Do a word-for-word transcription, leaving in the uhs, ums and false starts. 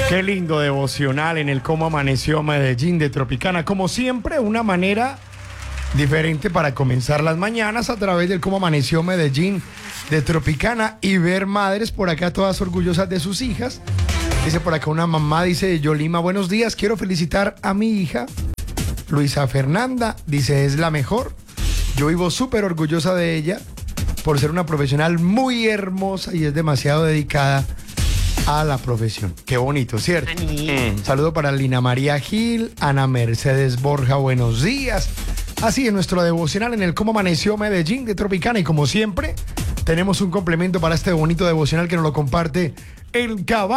Qué lindo devocional en el Cómo Amaneció Medellín de Tropicana. Como siempre, una manera diferente para comenzar las mañanas a través del Cómo Amaneció Medellín de Tropicana y ver madres por acá todas orgullosas de sus hijas. Dice por acá una mamá, dice Yolima, buenos días, quiero felicitar a mi hija, Luisa Fernanda, dice, es la mejor. Yo vivo súper orgullosa de ella por ser una profesional muy hermosa y es demasiado dedicada a la profesión. Qué bonito, ¿cierto? Mm. Saludo para Lina María Gil, Ana Mercedes Borja, buenos días. Así es nuestro devocional en el Cómo Amaneció Medellín de Tropicana y como siempre tenemos un complemento para este bonito devocional que nos lo comparte el caballo.